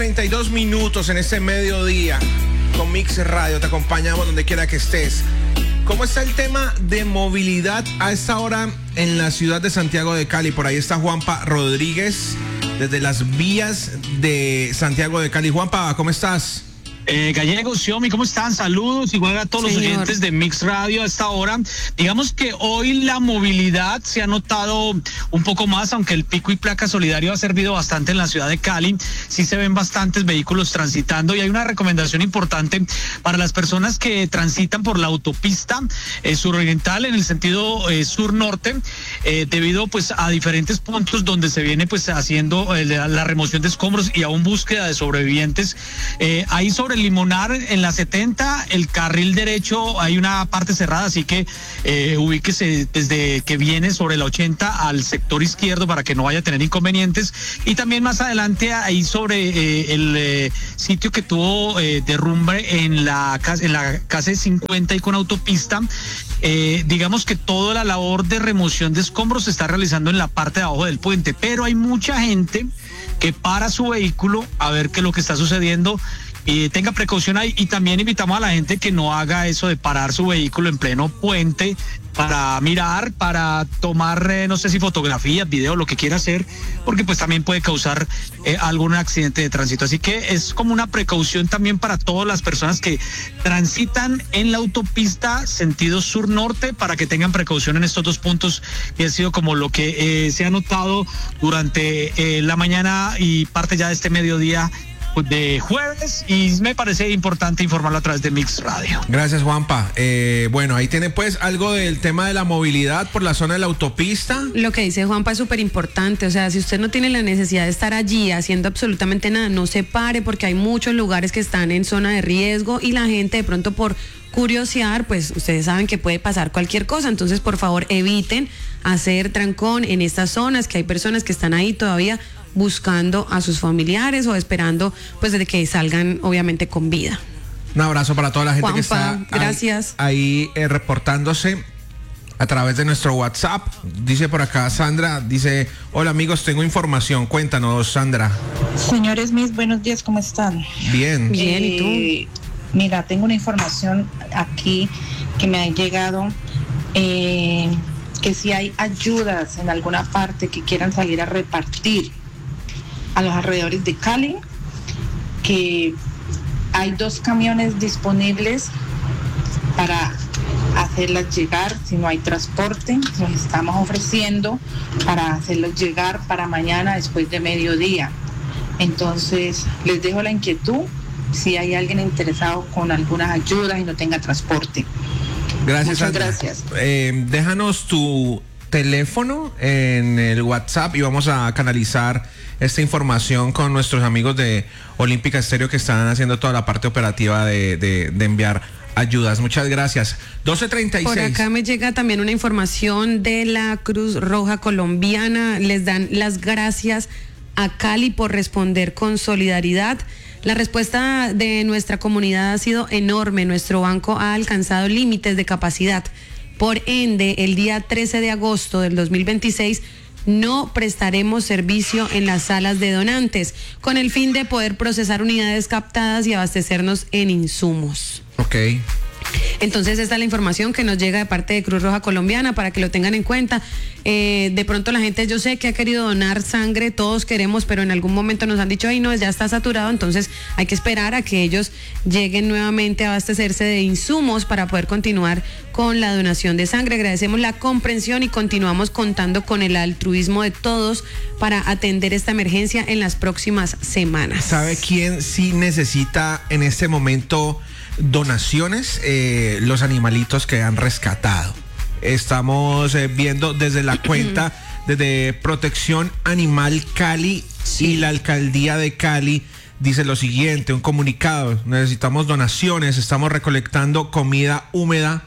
12:32 en este mediodía. Con Mix Radio te acompañamos donde quiera que estés. ¿Cómo está el tema de movilidad a esta hora en la ciudad de Santiago de Cali? Por ahí está Juanpa Rodríguez desde las vías de Santiago de Cali. Juanpa, ¿cómo estás? Gallegos, Xiomi, ¿cómo están? Saludos, igual a todos los oyentes de Mix Radio a esta hora. Digamos que hoy la movilidad se ha notado un poco más, aunque el pico y placa solidario ha servido bastante en la ciudad de Cali. Sí se ven bastantes vehículos transitando y hay una recomendación importante para las personas que transitan por la autopista suroriental en el sentido sur-norte, debido pues a diferentes puntos donde se viene pues haciendo la remoción de escombros y aún búsqueda de sobrevivientes. Ahí sobre el Limonar, en la 70, el carril derecho, hay una parte cerrada, así que ubíquese desde que viene sobre la 80 al sector izquierdo para que no vaya a tener inconvenientes. Y también más adelante, ahí sobre el sitio que tuvo derrumbe en la calle 50 y con autopista, digamos que toda la labor de remoción de escombros se está realizando en la parte de abajo del puente, pero hay mucha gente que para su vehículo a ver qué es lo que está sucediendo. Y tenga precaución ahí, y también invitamos a la gente que no haga eso de parar su vehículo en pleno puente para mirar, para tomar, no sé si fotografías, video, lo que quiera hacer, porque pues también puede causar algún accidente de tránsito. Así que es como una precaución también para todas las personas que transitan en la autopista sentido sur-norte, para que tengan precaución en estos dos puntos, que ha sido como lo que se ha notado durante la mañana y parte ya de este mediodía de jueves, y me parece importante informarlo a través de Mix Radio. Gracias, Juanpa. Bueno, ahí tiene pues algo del tema de la movilidad por la zona de la autopista. Lo que dice Juanpa es súper importante, o sea, si usted no tiene la necesidad de estar allí haciendo absolutamente nada, no se pare, porque hay muchos lugares que están en zona de riesgo y la gente de pronto por curiosear, pues ustedes saben que puede pasar cualquier cosa, entonces por favor eviten hacer trancón en estas zonas, que hay personas que están ahí todavía buscando a sus familiares o esperando pues de que salgan obviamente con vida. Un abrazo para toda la gente, Juanpa, que está gracias. ahí reportándose a través de nuestro WhatsApp. Dice por acá Sandra, dice: hola amigos, tengo información. Cuéntanos, Sandra. Señores mis, buenos días, ¿cómo están? Bien. Bien, ¿y tú? Mira, tengo una información aquí que me ha llegado, que si hay ayudas en alguna parte que quieran salir a repartir a los alrededores de Cali, que hay 2 camiones disponibles para hacerlas llegar si no hay transporte. Los estamos ofreciendo para hacerlos llegar para mañana después de mediodía. Entonces les dejo la inquietud si hay alguien interesado con algunas ayudas y no tenga transporte. Gracias, Muchas Sandra. gracias. Déjanos tu teléfono en el WhatsApp y vamos a canalizar esta información con nuestros amigos de Olímpica Estéreo, que están haciendo toda la parte operativa de enviar ayudas. Muchas gracias. 12:36. Por acá me llega también una información de la Cruz Roja Colombiana. Les dan las gracias a Cali por responder con solidaridad. La respuesta de nuestra comunidad ha sido enorme. Nuestro banco ha alcanzado límites de capacidad. Por ende, el día 13 de agosto del 2026 no prestaremos servicio en las salas de donantes, con el fin de poder procesar unidades captadas y abastecernos en insumos. Ok. Entonces esta es la información que nos llega de parte de Cruz Roja Colombiana para que lo tengan en cuenta. De pronto la gente, yo sé que ha querido donar sangre, todos queremos, pero en algún momento nos han dicho, ay no, ya está saturado, entonces hay que esperar a que ellos lleguen nuevamente a abastecerse de insumos para poder continuar con la donación de sangre. Agradecemos la comprensión y continuamos contando con el altruismo de todos para atender esta emergencia en las próximas semanas. ¿Sabe quién sí necesita en este momento donaciones? Los animalitos que han rescatado. Estamos viendo desde la cuenta desde Protección Animal Cali, y la Alcaldía de Cali dice lo siguiente, un comunicado: necesitamos donaciones, estamos recolectando comida húmeda.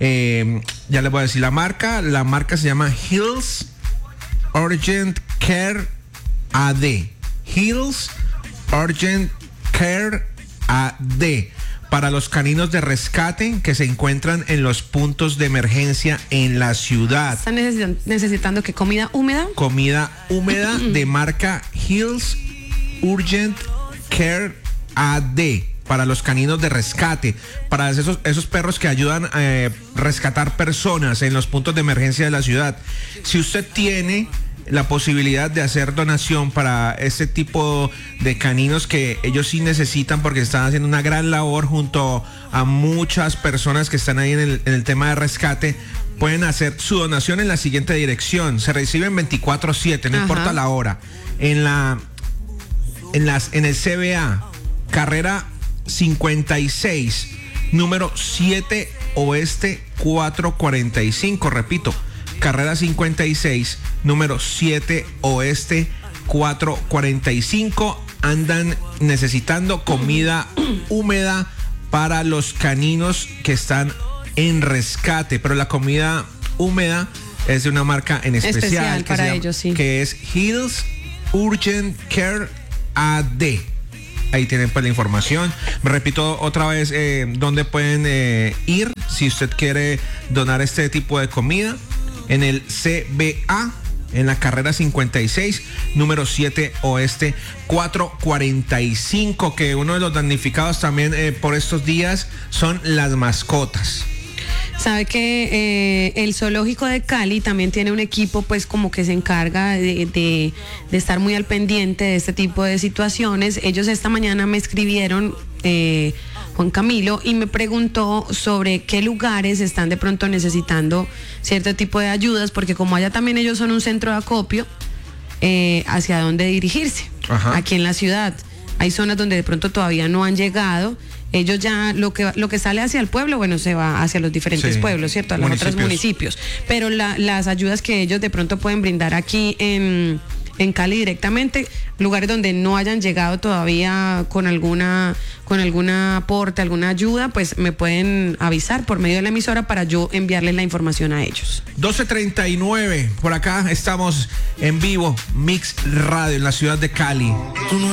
Ya les voy a decir la marca se llama Hills Urgent Care AD. Hills Urgent Care AD, para los caninos de rescate que se encuentran en los puntos de emergencia en la ciudad. ¿Están necesitando qué? ¿Comida húmeda? Comida húmeda de marca Hills Urgent Care AD, para los caninos de rescate, para esos perros que ayudan a rescatar personas en los puntos de emergencia de la ciudad. Si usted tiene la posibilidad de hacer donación para este tipo de caninos que ellos sí necesitan, porque están haciendo una gran labor junto a muchas personas que están ahí en el tema de rescate, pueden hacer su donación en la siguiente dirección. Se reciben 24/7, no importa la hora. En el CBA, carrera 56, número 7 Oeste 445, repito, carrera 56, número 7 Oeste 445. Andan necesitando comida húmeda para los caninos que están en rescate, pero la comida húmeda es de una marca en especial para ellos, sí, que es Hills Urgent Care AD. Ahí tienen pues la información. Me repito otra vez dónde pueden ir si usted quiere donar este tipo de comida. En el CBA, en la carrera 56, número 7 Oeste 445, que uno de los damnificados también por estos días son las mascotas. Sabe que el zoológico de Cali también tiene un equipo pues como que se encarga de estar muy al pendiente de este tipo de situaciones. Ellos esta mañana me escribieron, Juan Camilo, y me preguntó sobre qué lugares están de pronto necesitando cierto tipo de ayudas, porque como allá también ellos son un centro de acopio, hacia dónde dirigirse. Ajá. Aquí en la ciudad hay zonas donde de pronto todavía no han llegado. Ellos ya, lo que sale hacia el pueblo, bueno, se va hacia los diferentes pueblos, ¿cierto? A los otros municipios. Pero las ayudas que ellos de pronto pueden brindar aquí en Cali directamente, lugares donde no hayan llegado todavía con algún aporte, alguna ayuda, pues me pueden avisar por medio de la emisora para yo enviarles la información a ellos. 12:39, por acá estamos en vivo, Mix Radio en la ciudad de Cali.